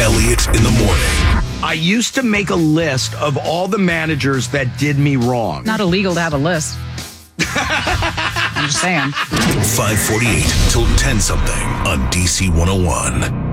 Elliott in the morning. I used to make a list of all the managers that did me wrong. Not illegal to have a list. I'm just saying. 548 till 10 something on DC 101.